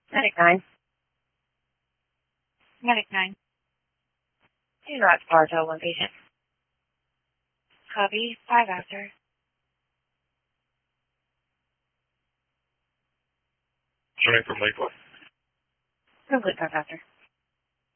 Medic 9. Medic 9. Do not Bartow, 1 patient. Copy. 5 after. Joining from Lakewood. Complete 5 after.